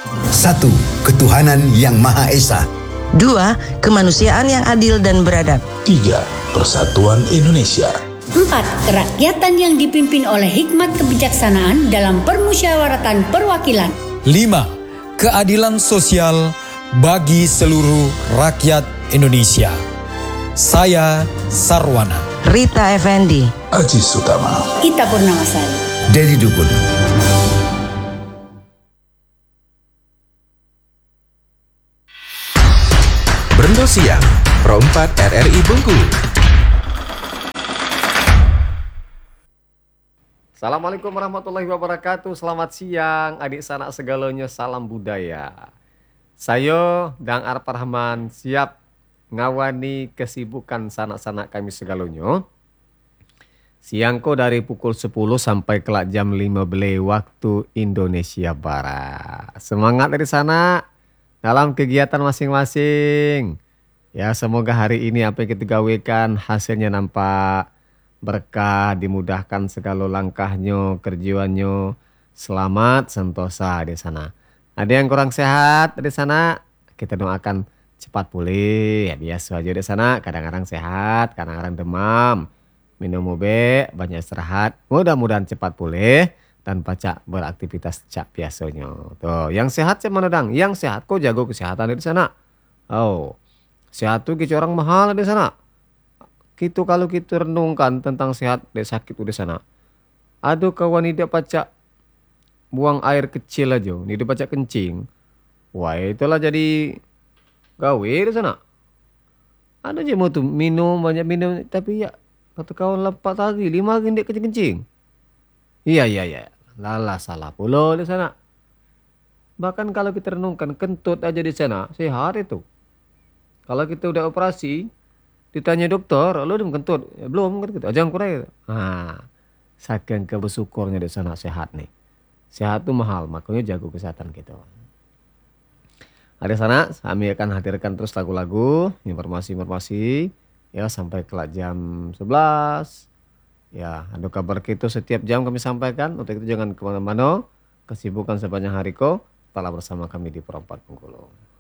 1. Ketuhanan yang Maha Esa. 2. Kemanusiaan yang adil dan beradab. 3. Persatuan Indonesia. 4. Kerakyatan yang dipimpin oleh hikmat kebijaksanaan dalam permusyawaratan perwakilan. 5. Keadilan sosial bagi seluruh rakyat Indonesia. Saya Sarwana. Rita Effendi. Aji Sutama. Ita Purnamasari. Dedi Dukun. Brendo Siang, Pro 4 RRI Bengkulu. Assalamualaikum warahmatullahi wabarakatuh. Selamat siang adik sanak segalanya, salam budaya. Saya Dang Arparahman siap ngawani kesibukan sanak-sanak kami segalanya. Siangko dari pukul 10 sampai kelak jam 15 waktu Indonesia Barat. Semangat dari sana dalam kegiatan masing-masing. Ya, semoga hari ini apa yang kita gawekan hasilnya nampak berkah, dimudahkan segala langkahnya, kerjaannya. Selamat sentosa di sana. Ada yang kurang sehat di sana, kita doakan cepat pulih. Ya, biasa aja di sana, kadang-kadang sehat, kadang-kadang demam. Minum obat, banyak istirahat. Mudah-mudahan cepat pulih dan cak beraktivitas cak biasanya. Tuh, yang sehat mana Dang? Yang sehat kok jago kesehatan di sana. Oh, sehat tuh kita orang mahal di sana. Gitu kalau kita renungkan tentang sehat dan sakit di sana. Aduh kawan ini dia pacak buang air kecil aja, ini dia pacak kencing. Wah, itulah jadi gawe di sana. Ada aja mau tuh minum, banyak minum, tapi ya kata kawan lepas lagi 5 hari dia kencing-kencing. Iya. Lala salah pula di sana. Bahkan kalau kita renungkan kentut aja di sana sehat itu. Kalau kita udah operasi, ditanya dokter, lo udah kentut? Ya, belum kan gitu. Jangan kurang. Nah, saking kebersyukurnya di sana sehat nih. Sehat tuh mahal, makanya jago kesehatan gitu. Ada sana, kami akan hadirkan terus lagu-lagu, informasi-informasi, ya sampai kelak jam 11. Ya, ada kabar kita setiap jam kami sampaikan. Untuk itu jangan kemana-mana. Kesibukan sepanjang hari kau, tetaplah bersama kami di Pro 4 Bengkulu.